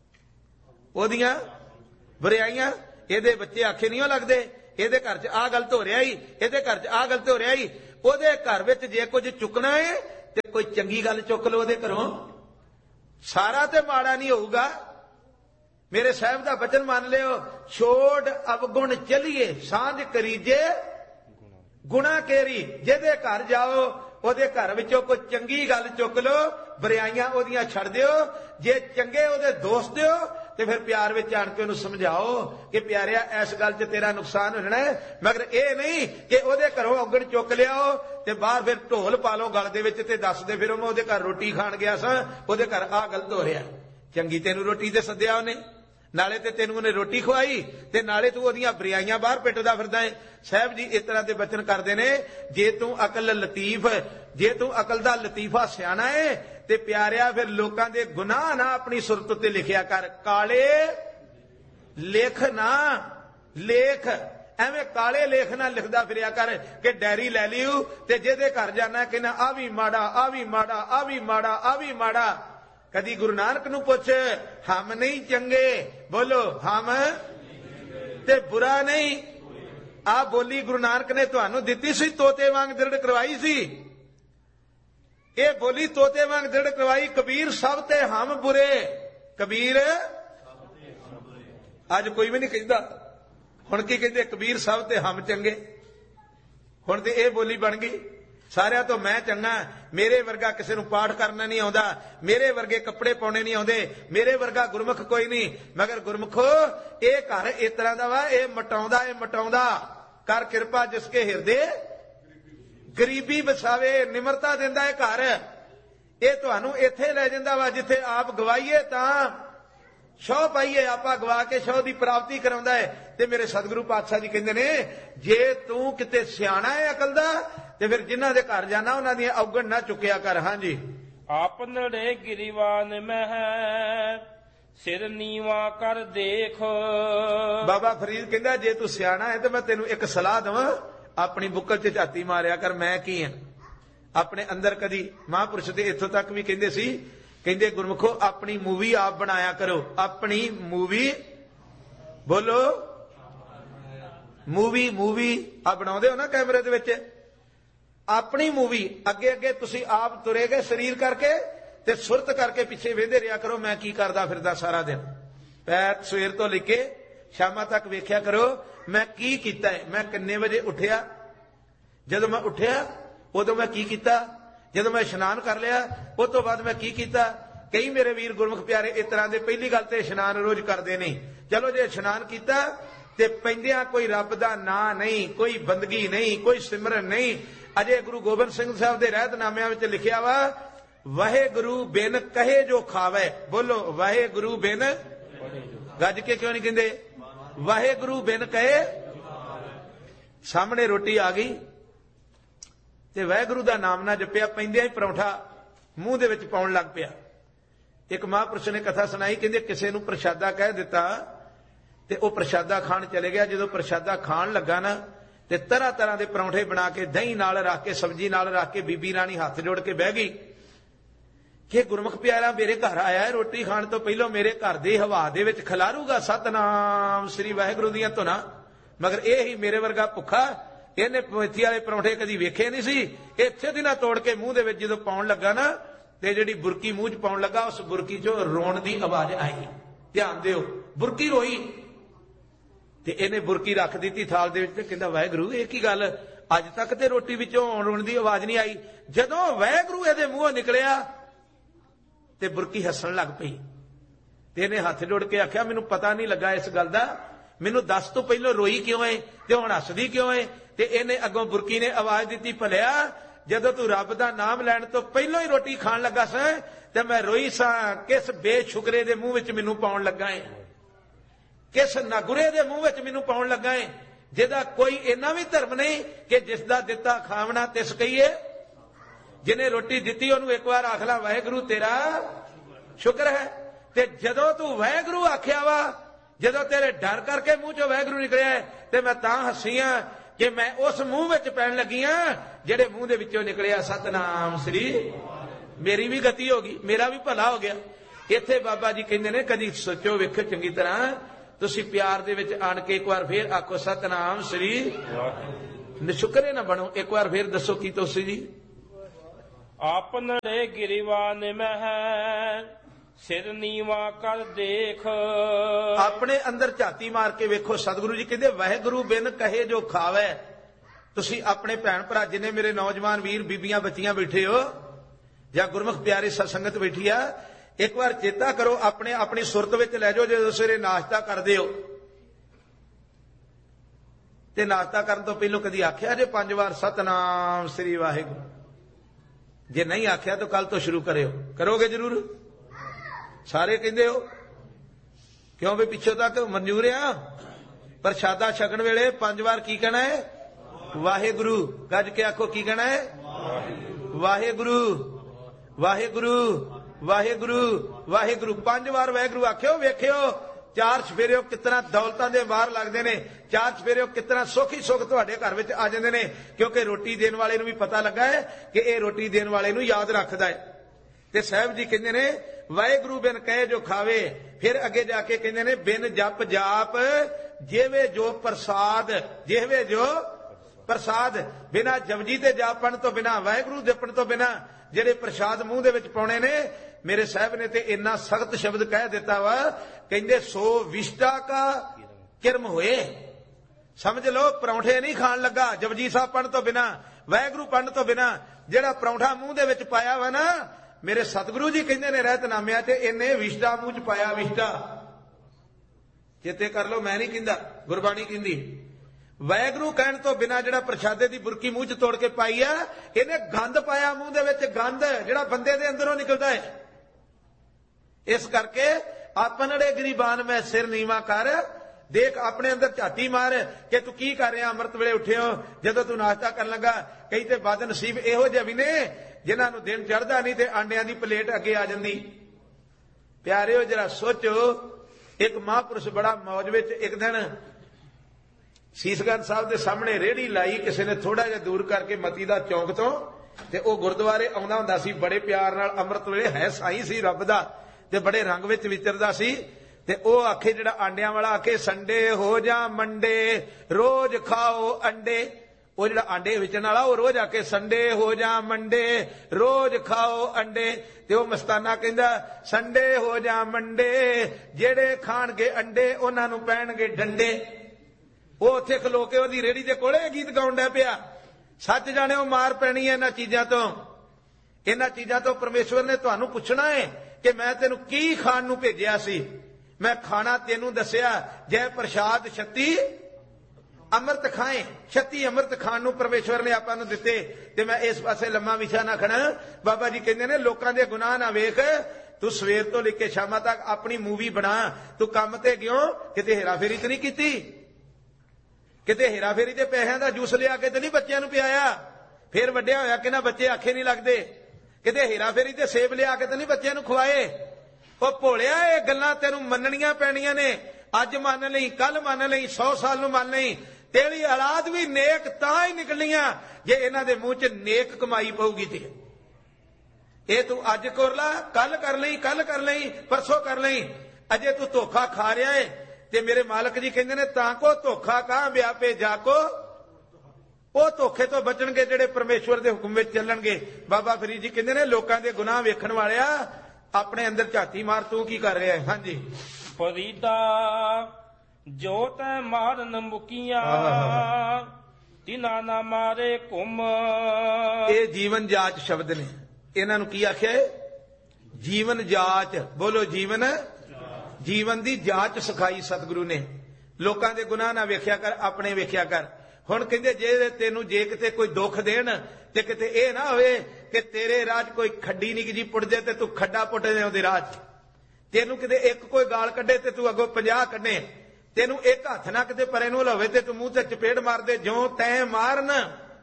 ਉਹਦੀਆਂ ਬੁਰਾਈਆਂ। ਇਹਦੇ ਬੱਚੇ ਆਖੇ ਨਹੀਂ ਲੱਗਦੇ, ਇਹਦੇ ਘਰ 'ਚ ਆਹ ਗਲਤ ਹੋ ਰਿਹਾ ਹੀ, ਇਹਦੇ ਘਰ 'ਚ ਆਹ ਗਲਤ ਹੋ ਰਿਹਾ ਹੀ। ਉਹਦੇ ਘਰ ਵਿੱਚ ਜੇ ਕੁਝ ਚੁੱਕਣਾ ਹੈ ਤੇ ਕੋਈ ਚੰਗੀ ਗੱਲ ਚੁੱਕ ਲਓ ਉਹਦੇ ਘਰੋਂ, ਸਾਰਾ ਤੇ ਮਾੜਾ ਨਹੀਂ ਹੋਊਗਾ। ਮੇਰੇ ਸਾਹਿਬ ਦਾ ਬਚਨ ਮੰਨ ਲਿਓ, ਛੋੜ ਅਵਗੁਣ ਚਲੀਏ ਸਾਂਝ ਕਰੀਜੇ ਗੁਣਾ ਕੇਰੀ। ਜਿਹਦੇ ਘਰ ਜਾਓ ਉਹਦੇ ਘਰ ਵਿੱਚੋਂ ਕੋਈ ਚੰਗੀ ਗੱਲ ਚੁੱਕ ਲਓ, ਬੁਰਾਈਆਂ ਉਹਦੀਆਂ ਛੱਡ ਦਿਓ। ਜੇ ਚੰਗੇ ਉਹਦੇ ਦੋਸਤ ਦਿਓ ਤੇ ਫਿਰ ਪਿਆਰ ਵਿੱਚ ਆਣ ਕੇ ਉਹਨੂੰ ਸਮਝਾਓ ਕਿ ਪਿਆਰਿਆ ਇਸ ਗੱਲ 'ਚ ਤੇਰਾ ਨੁਕਸਾਨ ਹੋ ਜਾਣਾ ਹੈ, ਮਗਰ ਇਹ ਨਹੀਂ ਕਿ ਉਹਦੇ ਘਰੋਂ ਔਗਣ ਚੁੱਕ ਲਿਆਓ ਤੇ ਬਾਹਰ ਫਿਰ ਢੋਲ ਪਾ ਲਓ ਗਲ ਦੇ ਵਿੱਚ ਤੇ ਦੱਸਦੇ ਫਿਰ ਮੈਂ ਉਹਦੇ ਘਰ ਰੋਟੀ ਖਾਣ ਗਿਆ ਸਾਂ, ਉਹਦੇ ਘਰ ਆਹ ਗਲਤ ਹੋ ਰਿਹਾ। ਚੰਗੀ ਤੈਨੂੰ ਰੋਟੀ ਤੇ ਸੱਦਿਆ ਉਹਨੇ, ਨਾਲੇ ਤੇ ਤੈਨੂੰ ਉਹਨੇ ਰੋਟੀ ਖਵਾਈ ਤੇ ਨਾਲੇ ਤੂੰ ਉਹਦੀਆਂ ਬੁਰਾਈਆਂ ਬਾਹਰ ਪਿੱਟਦਾ ਫਿਰਦਾ ਹੈ। ਸਾਹਿਬ ਜੀ ਇਸ ਤਰ੍ਹਾਂ ਦੇ ਬਚਨ ਕਰਦੇ ਨੇ, ਜੇ ਤੂੰ ਅਕਲ ਲਤੀਫ, ਜੇ ਤੂੰ ਅਕਲ ਦਾ ਲਤੀਫਾ ਸਿਆਣਾ ਹੈ ਤੇ ਪਿਆਰਿਆ ਫਿਰ ਲੋਕਾਂ ਦੇ ਗੁਨਾਹ ਨਾ ਆਪਣੀ ਸੁਰਤ ਉੱਤੇ ਲਿਖਿਆ ਕਰ। ਕਾਲੇ ਲਿਖ ਨਾ, ਲੇਖ ਐਵੇਂ ਕਾਲੇ ਲੇਖ ਨਾਲ ਲਿਖਦਾ ਫਿਰਿਆ ਕਰ ਕਿ ਡੈਰੀ ਲੈ ਲਿਓ ਤੇ ਜਿਹਦੇ ਘਰ ਜਾਣਾ ਕਹਿੰਦਾ ਆ ਵੀ ਮਾੜਾ, ਆ ਵੀ ਮਾੜਾ, ਆ ਵੀ ਮਾੜਾ, ਆ ਵੀ ਮਾੜਾ। ਕਦੀ ਗੁਰੂ ਨਾਨਕ ਨੂੰ ਪੁੱਛ, ਹਮ ਨਹੀਂ ਚੰਗੇ, ਬੋਲੋ ਹਮ ਤੇ ਬੁਰਾ ਨਹੀਂ। ਆ ਬੋਲੀ ਗੁਰੂ ਨਾਨਕ ਨੇ ਤੁਹਾਨੂੰ ਦਿੱਤੀ ਸੀ, ਤੋਤੇ ਵਾਂਗ ਦ੍ਰਿੜ ਕਰਵਾਈ ਸੀ। ਇਹ ਬੋਲੀ ਤੋਤੇ ਵਾਂਗ ਦ੍ਰਿੜ ਕਰਵਾਈ। ਕਬੀਰ ਸਭ ਤੇ ਹਮ ਬੁਰੇ, ਕਬੀਰ ਅੱਜ ਕੋਈ ਵੀ ਨਹੀਂ ਕਹਿੰਦਾ। ਹੁਣ ਕੀ ਕਹਿੰਦੇ? ਕਬੀਰ ਸਭ ਤੇ ਹਮ ਚੰਗੇ। ਹੁਣ ਤੇ ਇਹ ਬੋਲੀ ਬਣ ਗਈ ਸਾਰਿਆਂ ਤੋਂ ਮੈਂ ਚੰਗਾ, ਮੇਰੇ ਵਰਗਾ ਕਿਸੇ ਨੂੰ ਪਾਠ ਕਰਨਾ ਨਹੀਂ ਆਉਂਦਾ, ਮੇਰੇ ਵਰਗੇ ਕੱਪੜੇ ਪਾਉਣੇ ਨਹੀਂ ਆਉਂਦੇ, ਮੇਰੇ ਵਰਗਾ ਗੁਰਮੁਖ ਕੋਈ ਨਹੀਂ। ਮਗਰ ਗੁਰਮੁਖੋ ਇਹ ਘਰ ਇਸ ਤਰ੍ਹਾਂ ਦਾ ਵਾ, ਇਹ ਮਟਾਉਂਦਾ, ਇਹ ਮਟਾਉਂਦਾ। ਕਰ ਕਿਰਪਾ ਜਿਸਕੇ ਹਿਰਦੇ ਗਰੀਬੀ ਵਸਾਵੇ, ਨਿਮਰਤਾ ਦਿੰਦਾ ਇਹ ਘਰ। ਇਹ ਤੁਹਾਨੂੰ ਇੱਥੇ ਲੈ ਜਾਂਦਾ ਵਾ ਜਿੱਥੇ ਆਪ ਗਵਾਈਏ ਤਾਂ ਸ਼ੌ ਪਾਈਏ, ਆਪਾਂ ਗਵਾ ਕੇ ਸ਼ੌ ਦੀ ਪ੍ਰਾਪਤੀ ਕਰਾਉਂਦਾ ਹੈ। ਤੇ ਮੇਰੇ ਸਤਿਗੁਰੂ ਪਾਤਸ਼ਾਹ ਜੀ ਕਹਿੰਦੇ ਨੇ, ਜੇ ਤੂੰ ਕਿਤੇ ਸਿਆਣਾ ਹੈ ਅਕਲ ਦਾ ਤੇ ਫਿਰ ਜਿਨ੍ਹਾਂ ਦੇ ਘਰ ਜਾਣਾ ਉਹਨਾਂ ਦੀਆਂ ਔਗਣ ਨਾ ਚੁੱਕਿਆ ਕਰ। ਹਾਂਜੀ, ਆਪਨੜੇ ਗਿਰੀਵਾਨ ਮਹਿ ਸਿਰ ਨੀਵਾ ਕਰ ਦੇਖ। ਬਾਬਾ ਫਰੀਦ ਕਹਿੰਦਾ ਜੇ ਤੂੰ ਸਿਆਣਾ ਹੈ ਤੇ ਮੈਂ ਤੈਨੂੰ ਇੱਕ ਸਲਾਹ ਦਵਾਂ, ਆਪਣੀ ਬੁੱਕਲ 'ਚ ਝਾਤੀ ਮਾਰਿਆ ਕਰ, ਮੈਂ ਕੀ ਹਾਂ ਆਪਣੇ ਅੰਦਰ। ਕਦੀ ਮਹਾਂਪੁਰਸ਼ ਤੇ ਇੱਥੋਂ ਤੱਕ ਵੀ ਕਹਿੰਦੇ ਸੀ, ਕਹਿੰਦੇ ਗੁਰਮੁਖੋ ਆਪਣੀ ਮੂਵੀ ਆਪ ਬਣਾਇਆ ਕਰੋ। ਆਪਣੀ ਮੂਵੀ, ਬੋਲੋ ਮੂਵੀ ਆ ਬਣਾਉਂਦੇ ਹੋ ਨਾ ਕੈਮਰੇ ਦੇ ਵਿੱਚ, ਆਪਣੀ ਮੂਵੀ ਅੱਗੇ ਅੱਗੇ ਤੁਸੀਂ ਆਪ ਤੁਰੇ ਗਏ ਸਰੀਰ ਕਰਕੇ ਤੇ ਸੁਰਤ ਕਰਕੇ ਪਿੱਛੇ ਵੇਂਦੇ ਰਿਹਾ ਕਰੋ ਮੈਂ ਕੀ ਕਰਦਾ ਫਿਰਦਾ ਸਾਰਾ ਦਿਨ। ਪੈਰ ਸਵੇਰ ਤੋਂ ਲੈ ਕੇ ਸ਼ਾਮਾਂ ਤੱਕ ਵੇਖਿਆ ਕਰੋ ਮੈਂ ਕੀ ਕੀਤਾ ਹੈ, ਮੈਂ ਕਿੰਨੇ ਵਜੇ ਉੱਠਿਆ, ਜਦੋਂ ਮੈਂ ਉੱਠਿਆ ਉਦੋਂ ਮੈਂ ਕੀ ਕੀਤਾ, ਜਦੋਂ ਮੈਂ ਇਸ਼ਨਾਨ ਕਰ ਲਿਆ ਉਸ ਤੋਂ ਬਾਅਦ ਮੈਂ ਕੀ ਕੀਤਾ। ਕਈ ਮੇਰੇ ਵੀਰ ਗੁਰਮੁਖ ਪਿਆਰੇ ਇਸ ਤਰ੍ਹਾਂ ਦੇ ਪਹਿਲੀ ਗੱਲ ਤੇ ਇਸ਼ਨਾਨ ਰੋਜ਼ ਕਰਦੇ ਨਹੀਂ। ਚਲੋ ਜੇ ਇਸ਼ਨਾਨ ਕੀਤਾ ਤੇ ਪੈਂਦਿਆਂ ਕੋਈ ਰੱਬ ਦਾ ਨਾਂ ਨਹੀਂ, ਕੋਈ ਬੰਦਗੀ ਨਹੀਂ, ਕੋਈ ਸਿਮਰਨ ਨਹੀਂ। ਅਜੇ ਗੁਰੂ ਗੋਬਿੰਦ ਸਿੰਘ ਸਾਹਿਬ ਦੇ ਰਹਿਤਨਾਮਿਆਂ ਵਿੱਚ ਲਿਖਿਆ ਵਾ, ਵਾਹਿਗੁਰੂ ਬਿਨ ਕਹੇ ਜੋ ਖਾਵੇ। ਬੋਲੋ ਵਾਹਿਗੁਰੂ ਬਿਨ, ਗੱਜ ਕੇ ਕਿਉਂ ਨਹੀਂ ਕਹਿੰਦੇ? ਵਾਹਿਗੁਰੂ ਬਿਨ ਕਹੇ। ਸਾਹਮਣੇ ਰੋਟੀ ਆ ਗਈ ਤੇ ਵਾਹਿਗੁਰੂ ਦਾ ਨਾਮ ਨਾ ਜਪਿਆ, ਪੈਂਦਿਆਂ ਹੀ ਪਰੌਂਠਾ ਮੂੰਹ ਦੇ ਵਿੱਚ ਪਾਉਣ ਲੱਗ ਪਿਆ। ਇੱਕ ਮਹਾਂਪੁਰਸ਼ ਨੇ ਕਥਾ ਸੁਣਾਈ, ਕਹਿੰਦੇ ਕਿਸੇ ਨੂੰ ਪ੍ਰਸ਼ਾਦਾ ਕਹਿ ਦਿੱਤਾ ਤੇ ਉਹ ਪ੍ਰਸ਼ਾਦਾ ਖਾਣ ਚਲੇ ਗਿਆ। ਜਦੋਂ ਪ੍ਰਸ਼ਾਦਾ ਖਾਣ ਲੱਗਾ ਨਾ ਤੇ ਤਰ੍ਹਾਂ ਤਰ੍ਹਾਂ ਦੇ ਪਰੌਂਠੇ ਬਣਾ ਕੇ ਦਹੀਂ ਨਾਲ ਰੱਖ ਕੇ, ਸਬਜ਼ੀ ਨਾਲ ਰੱਖ ਕੇ ਬੀਬੀ ਰਾਣੀ ਹੱਥ ਜੋੜ ਕੇ ਬਹਿ ਗਈ ਕਿ ਗੁਰਮੁਖ ਪਿਆਰਾ ਮੇਰੇ ਘਰ ਆਇਆ ਹੈ, ਰੋਟੀ ਖਾਣ ਤੋਂ ਪਹਿਲਾਂ ਮੇਰੇ ਘਰ ਦੀ ਹਵਾ ਦੇ ਵਿੱਚ ਖਿਲਾਰੂਗਾ ਸਤਨਾਮ ਸ੍ਰੀ ਵਾਹਿਗੁਰੂ ਦੀਆਂ ਧੁਨਾਂ। ਮਗਰ ਇਹ ਹੀ ਮੇਰੇ ਵਰਗਾ ਭੁੱਖਾ, ਇਹਨੇ ਮੇਥੀ ਵਾਲੇ ਪਰੌਂਠੇ ਕਦੀ ਵੇਖੇ ਨਹੀਂ ਸੀ। ਇੱਥੇ ਦੀ ਨਾ ਤੋੜ ਕੇ ਮੂੰਹ ਦੇ ਵਿੱਚ ਜਦੋਂ ਪਾਉਣ ਲੱਗਾ ਨਾ ਤੇ ਜਿਹੜੀ ਬੁਰਕੀ ਮੂੰਹ 'ਚ ਪਾਉਣ ਲੱਗਾ, ਉਸ ਬੁਰਕੀ 'ਚੋਂ ਰੋਣ ਦੀ ਆਵਾਜ਼ ਆਈ। ਧਿਆਨ ਦਿਓ, ਬੁਰਕੀ ਰੋਈ ਤੇ ਇਹਨੇ ਬੁਰਕੀ ਰੱਖ ਦਿੱਤੀ ਥਾਲ ਦੇ ਵਿੱਚ ਤੇ ਕਹਿੰਦਾ ਵਾਹਿਗੁਰੂ ਇਹ ਕੀ ਗੱਲ, ਅੱਜ ਤੱਕ ਤੇ ਰੋਟੀ ਵਿੱਚੋਂ ਰੋਣ ਦੀ ਆਵਾਜ਼ ਨਹੀਂ ਆਈ। ਜਦੋਂ ਵਾਹਿਗੁਰੂ ਇਹਦੇ ਮੂੰਹੋਂ ਨਿਕਲਿਆ ਤੇ ਬੁਰਕੀ ਹੱਸਣ ਲੱਗ ਪਈ ਤੇ ਇਹਨੇ ਹੱਥ ਜੋੜ ਕੇ ਆਖਿਆ ਮੈਨੂੰ ਪਤਾ ਨਹੀਂ ਲੱਗਾ ਇਸ ਗੱਲ ਦਾ, ਮੈਨੂੰ ਦੱਸ ਤੂੰ ਪਹਿਲਾਂ ਰੋਈ ਕਿਉਂ ਏ ਤੇ ਹੁਣ ਹੱਸਦੀ ਕਿਉਂ ਏ। ਤੇ ਇਹਨੇ ਅੱਗੋਂ ਬੁਰਕੀ ਨੇ ਆਵਾਜ਼ ਦਿੱਤੀ, ਭਲਿਆ ਜਦੋਂ ਤੂੰ ਰੱਬ ਦਾ ਨਾਮ ਲੈਣ ਤੋਂ ਪਹਿਲਾਂ ਹੀ ਰੋਟੀ ਖਾਣ ਲੱਗਾ ਸਾਂ ਤੇ ਮੈਂ ਰੋਈ ਸਾਂ, ਕਿਸ ਬੇਸ਼ੁਕਰੇ ਦੇ ਮੂੰਹ ਵਿੱਚ ਮੈਨੂੰ ਪਾਉਣ ਲੱਗਾ ਏ, ਕਿਸ ਨਾਗੁਰੇ ਦੇ ਮੂੰਹ ਵਿੱਚ ਮੈਨੂੰ ਪਾਉਣ ਲੱਗਾ ਏ, ਜਿਹਦਾ ਕੋਈ ਇੰਨਾ ਵੀ ਧਰਮ ਨਹੀਂ ਕਿ ਜਿਸ ਦਾ ਦਿੱਤਾ ਖਾਵਣਾ ਤਿਸ ਕਹੀਏ। ਜਿਹਨੇ ਰੋਟੀ ਦਿੱਤੀ ਉਹਨੂੰ ਇੱਕ ਵਾਰ ਆਖ ਲਾ ਵਾਹਿਗੁਰੂ ਤੇਰਾ ਸ਼ੁਕਰ ਹੈ। ਤੇ ਜਦੋਂ ਤੂੰ ਵਾਹਿਗੁਰੂ ਆਖਿਆ ਵਾ, ਜਦੋਂ ਤੇਰੇ ਡਰ ਕਰਕੇ ਮੂੰਹ ਚੋਂ ਵਾਹਿਗੁਰੂ ਨਿਕਲਿਆ ਤੇ ਮੈਂ ਤਾਂ ਹੱਸੀ ਆ ਕਿ ਮੈਂ ਉਸ ਮੂੰਹ ਵਿੱਚ ਪੈਣ ਲੱਗੀ ਆ ਜਿਹੜੇ ਮੂੰਹ ਦੇ ਵਿੱਚੋਂ ਨਿਕਲਿਆ ਸਤਨਾਮ ਸ੍ਰੀ। ਮੇਰੀ ਵੀ ਗਤੀ ਹੋ ਗਈ, ਮੇਰਾ ਵੀ ਭਲਾ ਹੋ ਗਿਆ। ਇੱਥੇ ਬਾਬਾ ਜੀ ਕਹਿੰਦੇ ਨੇ ਕਦੀ ਸੋਚੋ ਵੇਖੋ ਚੰਗੀ ਤਰ੍ਹਾਂ, ਤੁਸੀਂ ਪਿਆਰ ਦੇ ਵਿੱਚ ਆਣ ਕੇ ਇੱਕ ਵਾਰ ਫੇਰ ਆਖੋ ਸਤਨਾਮ ਸ੍ਰੀ। ਨਿਸ਼ੁਕਰੇ ਨਾ ਬਣੋ, ਇੱਕ ਵਾਰ ਫੇਰ ਦੱਸੋ ਕੀ ਤੁਸੀਂ ਜੀ। ਆਪਨੜੇ ਗਿਰੀਵਾਨ ਮਹਿ ਸਿਰ ਨੀਵਾ ਕਰ ਦੇਖ। ਆਪਣੇ ਅੰਦਰ ਝਾਤੀ ਮਾਰ ਕੇ ਵੇਖੋ। ਸਤਿਗੁਰੂ ਜੀ ਕਹਿੰਦੇ ਵਾਹਿਗੁਰੂ ਬਿਨ ਕਹੇ ਜੋ ਖਾਵੇ। ਤੁਸੀਂ ਆਪਣੇ ਭੈਣ ਭਰਾ ਜਿੰਨੇ ਮੇਰੇ ਨੌਜਵਾਨ ਵੀਰ ਬੀਬੀਆਂ ਬੱਚੀਆਂ ਬੈਠੇ ਹੋ ਜਾਂ ਗੁਰਮੁਖ ਪਿਆਰੇ ਸਤਸੰਗਤ ਬੈਠੀ ਆ, ਇੱਕ ਵਾਰ ਚੇਤਾ ਕਰੋ, ਆਪਣੇ ਆਪਣੀ ਸੁਰਤ ਵਿੱਚ ਲੈ ਜਾਓ। ਜਦੋਂ ਸਵੇਰੇ ਨਾਸ਼ਤਾ ਕਰਦੇ ਹੋ ਤੇ ਨਾਸ਼ਤਾ ਕਰਨ ਤੋਂ ਪਹਿਲਾਂ ਕਦੀ ਆਖਿਆ ਜੇ 5 ਵਾਰ ਸਤਨਾਮ ਸ੍ਰੀ ਵਾਹਿਗੁਰੂ? ਜੇ ਨਹੀਂ ਆਖਿਆ ਤਾਂ ਕੱਲ ਤੋਂ ਸ਼ੁਰੂ ਕਰਿਓ। ਕਰੋਗੇ ਜ਼ਰੂਰ? ਸਾਰੇ ਕਹਿੰਦੇ ਹੋ ਕਿਉਂ ਵੀ ਪਿੱਛੋਂ ਤੱਕ ਮਨਜ਼ੂਰ ਆ। ਪ੍ਰਸ਼ਾਦਾ ਛਕਣ ਵੇਲੇ 5 ਵਾਰ ਕੀ ਕਹਿਣਾ ਹੈ? ਵਾਹਿਗੁਰੂ। ਗੱਜ ਕੇ ਆਖੋ ਕੀ ਕਹਿਣਾ ਹੈ? ਵਾਹਿਗੁਰੂ ਵਾਹਿਗੁਰੂ ਵਾਹਿਗੁਰੂ ਵਾਹਿਗੁਰੂ। 5 ਵਾਰ ਵਾਹਿਗੁਰੂ ਆਖਿਓ, ਵੇਖਿਓ ਚਾਰ ਚਫੇਰਿਓ ਕਿਤਨਾ ਦੌਲਤਾਂ ਦੇ ਮਾਰ ਲੱਗਦੇ ਨੇ, ਚਾਰ ਚਫੇਰਿਓ ਕਿਤਨਾ ਸੁੱਖ ਹੀ ਸੁੱਖ ਤੁਹਾਡੇ ਘਰ ਵਿੱਚ ਆ ਜਾਂਦੇ ਨੇ, ਕਿਉਂਕਿ ਰੋਟੀ ਦੇਣ ਵਾਲੇ ਨੂੰ ਵੀ ਪਤਾ ਲੱਗਾ ਹੈ ਕਿ ਇਹ ਰੋਟੀ ਦੇਣ ਵਾਲੇ ਨੂੰ ਯਾਦ ਰੱਖਦਾ ਹੈ। ਤੇ ਸਾਹਿਬ ਜੀ ਕਹਿੰਦੇ ਨੇ ਵਾਹਿਗੁਰੂ ਬਿਨ ਕਹੇ ਜੋ ਖਾਵੇ। ਫਿਰ ਅੱਗੇ ਜਾ ਕੇ ਕਹਿੰਦੇ ਨੇ ਬਿਨ ਜਪ ਜਾਪ ਜੇਵੇ ਜੋ ਪ੍ਰਸਾਦ, ਜਿਹਵੇ ਜੋ ਪ੍ਰਸਾਦ। ਬਿਨਾਂ ਜਪਜੀ ਤੇ ਜਾਪਣ ਤੋਂ ਬਿਨਾਂ, ਵਾਹਿਗੁਰੂ ਜਪਣ ਤੋਂ ਬਿਨਾਂ ਜਿਹੜੇ ਪ੍ਰਸ਼ਾਦ ਮੂੰਹ ਦੇ ਵਿੱਚ ਪਾਉਣੇ ਨੇ, ਮੇਰੇ ਸਾਹਿਬ ਨੇ ਤੇ ਇੰਨਾ ਸਖਤ ਸ਼ਬਦ ਕਹਿ ਦਿੱਤਾ ਵਾ, ਕਹਿੰਦੇ ਸੋ ਵਿਸ਼ਟਾ ਕਾ ਕਿਰਮ ਹੋਏ। ਸਮਝ ਲਓ ਪਰੌਂਠੇ ਨਹੀਂ ਖਾਣ ਲੱਗਾ ਜਪਜੀ ਸਾਹਿਬ ਪੜ੍ਹਨ ਤੋਂ ਬਿਨਾਂ, ਵਾਹਿਗੁਰੂ ਪੜ੍ਹਨ ਤੋਂ ਬਿਨਾਂ। ਜਿਹੜਾ ਪਰੌਂਠਾ ਮੂੰਹ ਦੇ ਵਿੱਚ ਪਾਇਆ ਵਾ ਨਾ, ਮੇਰੇ ਸਤਿਗੁਰੂ ਜੀ ਕਹਿੰਦੇ ਨੇ ਰਹਿਤਨਾਮਿਆਂ 'ਚ ਇਹਨੇ ਵਿਸ਼ਟਾ ਮੂੰਹ 'ਚ ਪਾਇਆ, ਵਿਸ਼ਟਾ। ਚੇਤੇ ਕਰ ਲਓ, ਮੈਂ ਨਹੀਂ ਕਹਿੰਦਾ, ਗੁਰਬਾਣੀ ਕਹਿੰਦੀ। ਵਾਹਿਗੁਰੂ ਕਹਿਣ ਤੋਂ ਬਿਨਾਂ ਜਿਹੜਾ ਪ੍ਰਸ਼ਾਦੇ ਦੀ ਬੁਰਕੀ ਮੂੰਹ 'ਚ ਤੋੜ ਕੇ ਪਾਈ ਆ, ਇਹਨੇ ਗੰਦ ਪਾਇਆ ਮੂੰਹ ਦੇ ਵਿੱਚ, ਗੰਦ ਜਿਹੜਾ ਬੰਦੇ ਦੇ ਅੰਦਰੋਂ ਨਿਕਲਦਾ ਹੈ। ਇਸ ਕਰਕੇ ਆਪਣੜੇ ਗਰੀਬਾਨ ਮੈਂ ਸਿਰ ਨੀਵਾ ਕਰ, ਦੇਖ ਆਪਣੇ ਅੰਦਰ ਝਾਤੀ ਮਾਰ ਕਿ ਤੂੰ ਕੀ ਕਰ ਰਿਹਾ। ਅੰਮ੍ਰਿਤ ਵੇਲੇ ਉੱਠਿਓ, ਜਦੋਂ ਤੂੰ ਨਾਸ਼ਤਾ ਕਰਨ ਲੱਗਾ, ਕਈ ਤੇ ਬਦਨਸੀਬ ਇਹੋ ਜਿਹੇ ਵੀ ਨੇ ਜਿਨ੍ਹਾਂ ਨੂੰ ਦਿਨ ਚੜ੍ਹਦਾ ਨਹੀਂ ਤੇ ਆਂਡਿਆਂ ਦੀ ਪਲੇਟ ਅੱਗੇ ਆ ਜਾਂਦੀ। ਪਿਆਰਿਓ ਜਰਾ ਸੋਚੋ, ਇੱਕ ਮਹਾਂਪੁਰਸ਼ ਬੜਾ ਮੌਜ ਵਿੱਚ ਇੱਕ ਦਿਨ ਸੀਸਗੰਜ ਸਾਹਿਬ ਦੇ ਸਾਹਮਣੇ ਰੇਹੜੀ ਲਾਈ ਕਿਸੇ ਨੇ, ਥੋੜਾ ਜਿਹਾ ਦੂਰ ਕਰਕੇ ਮਤੀ ਦਾ ਚੌਂਕ ਤੋਂ, ਤੇ ਉਹ ਗੁਰਦੁਆਰੇ ਆਉਂਦਾ ਹੁੰਦਾ ਸੀ ਬੜੇ ਪਿਆਰ ਨਾਲ। ਅੰਮ੍ਰਿਤ ਵੇਲੇ ਹੈ ਸਾਈਂ ਸੀ ਰੱਬ ਦਾ ਤੇ ਬੜੇ ਰੰਗ ਵਿੱਚ ਵਿਚਰਦਾ ਸੀ। ਤੇ ਉਹ ਆਖੇ, ਜਿਹੜਾ ਆਂਡਿਆਂ ਵਾਲਾ ਆਖੇ, ਸੰਡੇ ਹੋ ਜਾ ਮੰਡੇ ਰੋਜ਼ ਖਾਓ ਅੰਡੇ। ਉਹ ਜਿਹੜਾ ਆਂਡੇ ਵੇਚਣ ਵਾਲਾ ਉਹ ਰੋਜ਼ ਆਕੇ ਸੰਡੇ ਹੋ ਜਾ ਮੰਡੇ ਰੋਜ਼ ਖਾਓ ਅੰਡੇ। ਤੇ ਉਹ ਮਸਤਾਨਾ ਕਹਿੰਦਾ ਸੰਡੇ ਹੋ ਜਾ ਮੰਡੇ, ਜਿਹੜੇ ਖਾਣਗੇ ਅੰਡੇ ਉਹਨਾਂ ਨੂੰ ਪੈਣਗੇ ਡੰਡੇ। ਉਹ ਉੱਥੇ ਖਲੋ ਕੇ ਉਹਦੀ ਰੇਹੜੀ ਦੇ ਕੋਲੇ ਗੀਤ ਗਾਉਣ ਡਿਆ ਪਿਆ। ਸੱਚ ਜਾਣਿਓ ਮਾਰ ਪੈਣੀ ਹੈ ਇਹਨਾਂ ਚੀਜ਼ਾਂ ਤੋਂ। ਇਹਨਾਂ ਚੀਜ਼ਾਂ ਤੋਂ ਪਰਮੇਸ਼ਵਰ ਨੇ ਤੁਹਾਨੂੰ ਪੁੱਛਣਾ ਹੈ ਕਿ ਮੈਂ ਤੈਨੂੰ ਕੀ ਖਾਣ ਨੂੰ ਭੇਜਿਆ ਸੀ। ਮੈਂ ਖਾਣਾ ਤੈਨੂੰ ਦੱਸਿਆ, ਜੈ ਪ੍ਰਸ਼ਾਦ ਛੱਤੀ ਅੰਮ੍ਰਿਤ ਖਾਏ। 36 ਅੰਮ੍ਰਿਤ ਖਾਣ ਨੂੰ ਪਰਮੇਸ਼ਵਰ ਨੇ ਆਪਾਂ ਨੂੰ ਦਿੱਤੇ। ਤੇ ਮੈਂ ਇਸ ਪਾਸੇ ਲੰਮਾ ਵਿਸ਼ਾ ਨਾ ਖੜਾ। ਬਾਬਾ ਜੀ ਕਹਿੰਦੇ ਨੇ ਲੋਕਾਂ ਦੇ ਗੁਨਾਹ ਨਾ ਵੇਖ, ਤੂੰ ਸਵੇਰ ਤੋਂ ਲੈ ਕੇ ਸ਼ਾਮਾਂ ਤੱਕ ਆਪਣੀ ਮੂਵੀ ਬਣਾ। ਤੂੰ ਕੰਮ ਤੇ ਗਿਓ, ਕਿਤੇ ਹੇਰਾਫੇਰੀ ਤੇ ਨਹੀਂ ਕੀਤੀ, ਕਿਤੇ ਹੇਰਾਫੇਰੀ ਤੇ ਪੈਸਿਆਂ ਦਾ ਜੂਸ ਲਿਆ ਕੇ ਤੇ ਨਹੀਂ ਬੱਚਿਆਂ ਨੂੰ ਪਿਆਇਆ, ਫੇਰ ਵੱਡਿਆ ਹੋਇਆ ਕਿ ਨਾ ਬੱਚੇ ਆਖੇ ਨਹੀਂ ਲੱਗਦੇ। ਕਿਤੇ ਹੇਰਾਫੇਰੀ ਤੇ ਸੇਬ ਲਿਆ ਕੇ ਤੇ ਨਹੀਂ ਬੱਚਿਆਂ ਨੂੰ ਖਵਾਏ। ਉਹ ਭੋਲਿਆ, ਇਹ ਗੱਲਾਂ ਤੈਨੂੰ ਮੰਨਣੀਆਂ ਪੈਣੀਆਂ ਨੇ। ਅੱਜ ਮੰਨ ਲਈ, ਕੱਲ ਮੰਨ ਲਈ, 100 ਸਾਲ ਨੂੰ ਮੰਨ ਲਈ। ਤੇਰੀ ਔਲਾਦ ਵੀ ਨੇਕ ਤਾਂ ਹੀ ਨਿਕਲੀਆਂ ਜੇ ਇਹਨਾਂ ਦੇ ਮੂੰਹ 'ਚ ਨੇਕ ਕਮਾਈ ਪਊਗੀ। ਤੇ ਇਹ ਤੂੰ ਅੱਜ ਕਰ ਲਾ, ਕੱਲ ਕਰ ਲਈ, ਕੱਲ ਕਰ ਲਈ, ਪਰਸੋਂ ਕਰ ਲਈ। ਅਜੇ ਤੂੰ ਧੋਖਾ ਖਾ ਰਿਹਾ ਏ। ਤੇ ਮੇਰੇ ਮਾਲਕ ਜੀ ਕਹਿੰਦੇ ਨੇ ਤਾਂ ਕੋ ਧੋਖਾ ਕਾਂ ਵਿਆਪੇ ਜਾ ਕੋ। ਉਹ ਧੋਖੇ ਤੋਂ ਬਚਣਗੇ ਜਿਹੜੇ ਪਰਮੇਸ਼ਵਰ ਦੇ ਹੁਕਮ ਵਿੱਚ ਚੱਲਣਗੇ। ਬਾਬਾ ਫਰੀਦ ਜੀ ਕਹਿੰਦੇ ਨੇ ਲੋਕਾਂ ਦੇ ਗੁਨਾਹ ਵੇਖਣ ਵਾਲਿਆ, ਆਪਣੇ ਅੰਦਰ ਝਾਤੀ ਮਾਰ, ਤੂੰ ਕੀ ਕਰ ਰਿਹਾ ਹੈ। ਹਾਂਜੀ, ਫਰੀਦਾ ਜੋ ਤੈ ਮਾਰਨ ਮੁਕੀਆਂ ਤਿਨਾ ਨਾ ਮਾਰੇ ਘੁੰਮ। ਇਹ ਜੀਵਨ ਜਾਚ ਸ਼ਬਦ ਨੇ। ਇਹਨਾਂ ਨੂੰ ਕੀ ਆਖਿਆ ਹੈ? ਜੀਵਨ ਜਾਚ। ਬੋਲੋ ਜੀਵਨ। ਜੀਵਨ ਦੀ ਜਾਂਚ ਸਿਖਾਈ ਸਤਿਗੁਰੂ ਨੇ। ਲੋਕਾਂ ਦੇ ਗੁਨਾਹ ਨਾ ਵੇਖਿਆ ਕਰ, ਆਪਣੇ ਵੇਖਿਆ ਕਰ। ਹੁਣ ਕਹਿੰਦੇ ਜੇ ਤੈਨੂੰ ਜੇ ਕਿਤੇ ਕੋਈ ਦੁੱਖ ਦੇਣ ਤੇ ਕਿਤੇ ਇਹ ਨਾ ਹੋਵੇ ਕਿ ਤੇਰੇ ਰਾਜ ਕੋਈ ਖੱਡੀ ਨਹੀਂ ਜੀ ਪੁੱਟ ਜੇ ਤੇ ਤੂੰ ਖੱਡਾ ਪੁੱਟ ਦੇ ਉਹਦੇ ਰਾਜ। ਤੈਨੂੰ ਕਿਤੇ ਇੱਕ ਕੋਈ ਗਾਲ ਕੱਢੇ ਤੇ ਤੂੰ ਅੱਗੋਂ 50 ਕੱਢੇ। ਤੈਨੂੰ ਇੱਕ ਹੱਥ ਨਾ ਕਿਤੇ ਪਰੇ ਨੂੰ ਲਵੇ ਤੇ ਤੂੰ ਮੂੰਹ ਤੇ ਚਪੇੜ ਮਾਰ ਦੇ। ਜਿਉਂ ਤੈਂ ਮਾਰਨ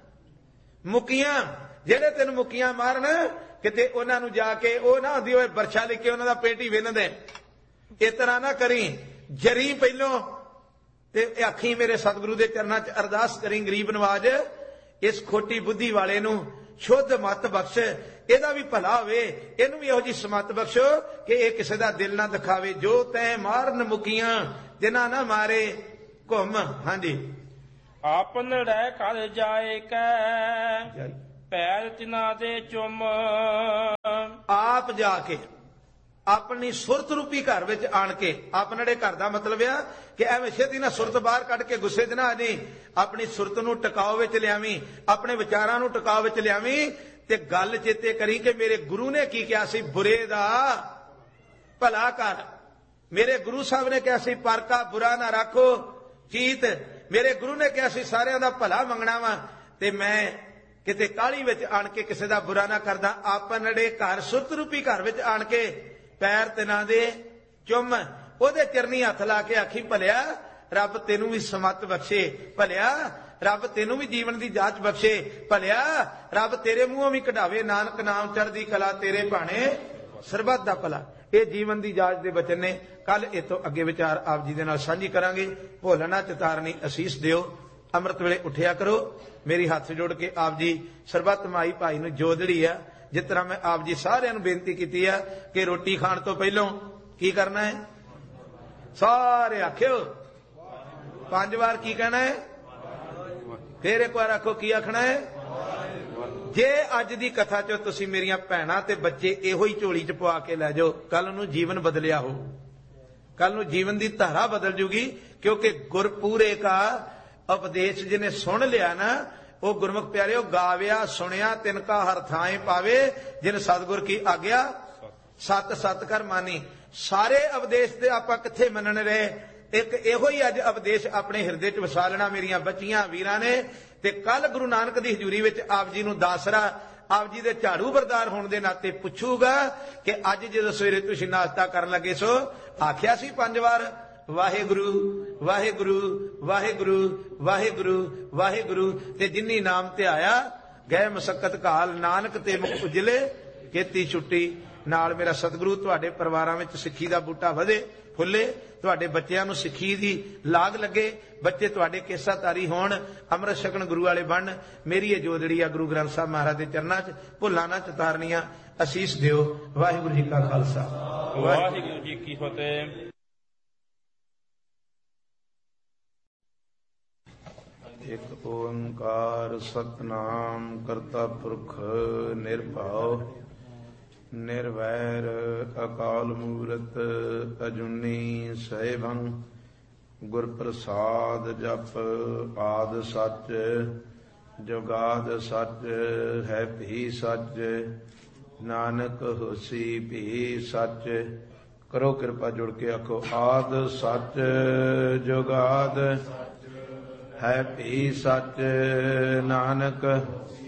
ਮੁਕੀਆਂ, ਜਿਹੜੇ ਤੈਨੂੰ ਮੁਕੀਆਂ ਮਾਰਨ ਕਿਤੇ ਉਹਨਾਂ ਨੂੰ ਜਾ ਕੇ ਉਹ ਨਾ ਹੁੰਦੀ ਹੋਏ ਬਰਛਾ ਲੈ ਕੇ ਉਹਨਾਂ ਦਾ ਪੇਟ ਹੀ ਵਿੰਨ ਦੇ। ਇਸ ਤਰ੍ਹਾਂ ਨਾ ਕਰੀ। ਜਰੀ ਪਹਿਲੋਂ ਤੇ ਆਖੀ ਮੇਰੇ ਸਤਿਗੁਰੂ ਦੇ ਚਰਨਾਂ 'ਚ ਅਰਦਾਸ ਕਰੀ, ਗਰੀਬ ਨਵਾਜ ਇਸ ਖੋਟੀ ਬੁੱਧੀ ਵਾਲੇ ਨੂੰ ਸ਼ੁੱਧ ਮੱਤ ਬਖਸ਼, ਇਹਦਾ ਵੀ ਭਲਾ ਹੋਵੇ, ਇਹਨੂੰ ਵੀ ਇਹੋ ਜਿਹੀ ਸਮੱਤ ਬਖਸ਼ੋ ਕਿ ਇਹ ਕਿਸੇ ਦਾ ਦਿਲ ਨਾ ਦਿਖਾਵੇ। ਜੋ ਤੈਂ ਮਾਰਨ ਮੁਕੀਆਂ ਜਿਨਾ ਨਾ ਮਾਰੇ ਘੁੰਮ। ਹਾਂਜੀ, ਆਪਨ ਰਹਿ ਕਰ ਜਾਏ ਕੈ ਪੈਰ ਤਿਨਾ ਦੇ ਚੁੰਮ। ਆਪ ਜਾ ਕੇ ਆਪਣੀ ਸੁਰਤ ਰੂਪੀ ਘਰ ਵਿੱਚ ਆਣ ਕੇ, ਆਪਣੜੇ ਘਰ ਦਾ ਮਤਲਬ ਆ ਕਿ ਐਵੇਂ ਛੇਤੀ ਨਾ ਸੁਰਤ ਬਾਹਰ ਕੱਢ ਕੇ ਗੁੱਸੇ 'ਚ ਨਾ ਆ ਜਾਈਂ। ਆਪਣੀ ਸੁਰਤ ਨੂੰ ਟਿਕਾਓ ਵਿੱਚ ਲਿਆਵੀਂ, ਆਪਣੇ ਵਿਚਾਰਾਂ ਨੂੰ ਟਿਕਾਓ ਵਿੱਚ ਲਿਆਵੀਂ। ਤੇ ਗੱਲ ਚੇਤੇ ਕਰੀ ਕਿ ਮੇਰੇ ਗੁਰੂ ਨੇ ਕੀ ਕਿਹਾ ਸੀ, ਬੁਰੇ ਦਾ ਭਲਾ ਕਰ। ਮੇਰੇ ਗੁਰੂ ਸਾਹਿਬ ਨੇ ਕਿਹਾ ਸੀ ਪਰ ਕਾ ਬੁਰਾ ਨਾ ਰੱਖੋ ਚੀਤ। ਮੇਰੇ ਗੁਰੂ ਨੇ ਕਿਹਾ ਸੀ ਸਾਰਿਆਂ ਦਾ ਭਲਾ ਮੰਗਣਾ ਵਾ। ਤੇ ਮੈਂ ਕਿਤੇ ਕਾਹਲੀ ਵਿੱਚ ਆਣ ਕੇ ਕਿਸੇ ਦਾ ਬੁਰਾ ਨਾ ਕਰਦਾ। ਆਪਣੜੇ ਘਰ ਸੁਰਤ ਰੂਪੀ ਘਰ ਵਿੱਚ ਆਣ ਕੇ ਪੈਰ ਤਿਨਾਂ ਦੇ ਚੁੰਮ, ਉਹਦੇ ਚਰਨੀ ਹੱਥ ਲਾ ਕੇ ਆਖੀ ਭਲਿਆ ਰੱਬ ਤੈਨੂੰ ਵੀ ਸਮੱਤ ਬਖਸ਼ੇ, ਭਲਿਆ ਰੱਬ ਤੈਨੂੰ ਵੀ ਜੀਵਨ ਦੀ ਜਾਂਚ ਬਖਸ਼ੇ, ਭਲਿਆ ਰੱਬ ਤੇਰੇ ਮੂੰਹੋਂ ਵੀ ਕਢਾਵੇ ਨਾਨਕ ਨਾਮ ਚੜ੍ਹਦੀ ਕਲਾ ਤੇਰੇ ਭਾਣੇ ਸਰਬੱਤ ਦਾ ਭਲਾ। ਇਹ ਜੀਵਨ ਦੀ ਜਾਚ ਦੇ ਬਚਨ ਨੇ। ਕੱਲ ਇਹ ਤੋਂ ਅੱਗੇ ਵਿਚਾਰ ਆਪ ਜੀ ਦੇ ਨਾਲ ਸਾਂਝੀ ਕਰਾਂਗੇ। ਭੋਲਣਾ ਚਿਤਾਰਨੀ ਅਸੀਸ ਦਿਓ। ਅੰਮ੍ਰਿਤ ਵੇਲੇ ਉੱਠਿਆ ਕਰੋ। ਮੇਰੀ ਹੱਥ ਜੋੜ ਕੇ ਆਪ ਜੀ ਸਰਬੱਤ ਮਾਈ ਭਾਈ ਨੂੰ ਜੋਦੜੀ ਆ, ਜਿਸ ਤਰ੍ਹਾਂ ਮੈਂ ਆਪ ਜੀ ਸਾਰਿਆਂ ਨੂੰ ਬੇਨਤੀ ਕੀਤੀ ਆ ਕਿ ਰੋਟੀ ਖਾਣ ਤੋਂ ਪਹਿਲਾਂ ਕੀ ਕਰਨਾ ਹੈ? ਸਾਰੇ ਆਖਿਓ 5 ਵਾਰ ਕੀ ਕਹਿਣਾ ਹੈ? ਫੇਰ ਇੱਕ ਵਾਰ ਆਖੋ ਕੀ ਆਖਣਾ ਹੈ? ਜੇ ਅੱਜ ਦੀ ਕਥਾ ਚੋਂ ਤੁਸੀਂ ਮੇਰੀਆਂ ਭੈਣਾਂ ਤੇ ਬੱਚੇ ਇਹੋ ਹੀ ਝੋਲੀ ਚ ਪਵਾ ਕੇ ਲੈ ਜਾਓ, ਕੱਲ ਨੂੰ ਜੀਵਨ ਬਦਲਿਆ ਹੋ, ਕੱਲ ਨੂੰ ਜੀਵਨ ਦੀ ਧਾਰਾ ਬਦਲ ਜੂਗੀ। ਕਿਉਂਕਿ ਗੁਰਪੂਰੇ ਕਾ ਉਪਦੇਸ਼ ਜਿਹਨੇ ਸੁਣ ਲਿਆ ਨਾ, ਉਹ ਗੁਰਮੁਖ ਪਿਆਰਿਓ ਗਾਵਿਆ ਸੁਣਿਆ ਤਿਨਕਾ ਹਰ ਥਾਂ ਪਾਵੇ, ਜਿਨ ਸਤਿਗੁਰ ਕੀ ਆਗਿਆ ਸਤ ਸਤ ਕਰ ਮਾਨੀ। ਸਾਰੇ ਉਪਦੇਸ਼ ਤੇ ਆਪਾਂ ਕਿੱਥੇ ਮੰਨਣ ਰਹੇ? ਇੱਕ ਇਹੋ ਹੀ ਅੱਜ ਉਪਦੇਸ਼ ਆਪਣੇ ਹਿਰਦੇ ਚ ਵਸਾ ਲੈਣਾ ਮੇਰੀਆਂ ਬੱਚੀਆਂ ਵੀਰਾਂ ਨੇ। ਤੇ ਕੱਲ ਗੁਰੂ ਨਾਨਕ ਦੀ ਹਜ਼ੂਰੀ ਵਿੱਚ ਆਪ ਜੀ ਨੂੰ ਦਾਸਰਾ ਆਪ ਜੀ ਦੇ ਝਾੜੂ ਬਰਦਾਰ ਹੋਣ ਦੇ ਨਾਤੇ ਪੁੱਛੂਗਾ ਕਿ ਅੱਜ ਜਦੋਂ ਸਵੇਰੇ ਤੁਸੀਂ ਨਾਸ਼ਤਾ ਕਰਨ ਲੱਗੇ ਸੋ ਆਖਿਆ ਸੀ 5 ਵਾਰ ਵਾਹਿਗੁਰੂ ਵਾਹਿਗੁਰੂ ਵਾਹਿਗੁਰੂ ਵਾਹਿਗੁਰੂ ਵਾਹਿਗੁਰੂ, ਤੇ ਜਿਨੀ ਨਾਮ ਧਿਆਇਆ ਗਏ ਮਸਕਤ ਕਾਲ, ਨਾਨਕ ਤੇ ਮੁਖ ਉਜਲੇ ਕੀਤੀ ਛੁੱਟੀ। ਨਾਲ ਮੇਰਾ ਸਤਿਗੁਰੂ ਤੁਹਾਡੇ ਪਰਿਵਾਰਾਂ ਵਿੱਚ ਸਿੱਖੀ ਦਾ ਬੂਟਾ ਵਧੇ ਫੁੱਲੇ, ਤੁਹਾਡੇ ਬੱਚਿਆਂ ਨੂੰ ਸਿੱਖੀ ਦੀ ਲਾਗ ਲੱਗੇ, ਬੱਚੇ ਤੁਹਾਡੇ ਕੇਸਾ ਤਾਰੀ ਹੋਣ, ਅੰਮ੍ਰਿਤ ਛਕਣ ਗੁਰੂ ਵਾਲੇ ਬਣ। ਮੇਰੀ ਇਹ ਜੋਦੜੀ ਆ ਗੁਰੂ ਗ੍ਰੰਥ ਸਾਹਿਬ ਮਹਾਰਾਜ ਦੇ ਚਰਨਾਂ 'ਚ ਭੁੱਲਾਂ ਨਾ ਚਤਾਰਨੀਆਂ। ਅਸੀਸ ਦਿਓ। ਵਾਹਿਗੁਰੂ ਜੀ ਕਾ ਖਾਲਸਾ ਵਾਹਿਗੁਰੂ ਜੀ ਕੀ ਫਤਿਹ। ਇੱਕ ਓੰਕਾਰ ਸਤਿਨਾਮ ਕਰਤਾ ਪੁਰਖ ਨਿਰਭਉ ਨਿਰਵੈਰ ਅਕਾਲ ਮੂਰਤ ਅਜੂਨੀ ਸੈਭੰ। ਗੁਰ ਪ੍ਰਸਾਦ ਜਪ ਆਦ ਸੱਚ ਜੁਗਾਦ ਸੱਚ ਹੈ ਭੀ ਸੱਚ, ਨਾਨਕ ਹੋਸੀ ਭੀ ਸੱਚ। ਕਰੋ ਕਿਰਪਾ ਜੁੜ ਕੇ ਆਖੋ ਆਦ ਸੱਚ ਜੁਗਾਦ ਹੈ ਭੀ ਸੱਚ, ਨਾਨਕ